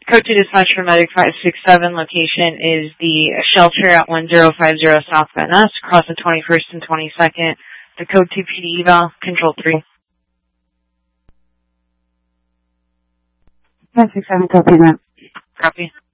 Code 2 dispatch for Medic 567. Location is the shelter at 1050 South Van Ness, across the 21st and 22nd. The Code 2 PD eval, Control 3. 567, copy that. Copy.